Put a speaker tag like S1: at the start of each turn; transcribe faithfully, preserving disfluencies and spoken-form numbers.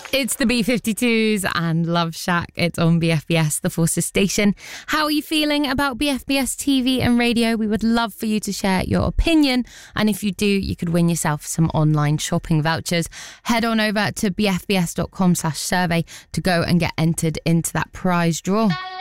S1: It's the B fifty-twos and Love Shack. It's on B F B S, the Forces station. How are you feeling about B F B S T V and radio? We would love for you to share your opinion. And if you do, you could win yourself some online shopping vouchers. Head on over to bfbs.com slash survey to go and get entered into that prize draw.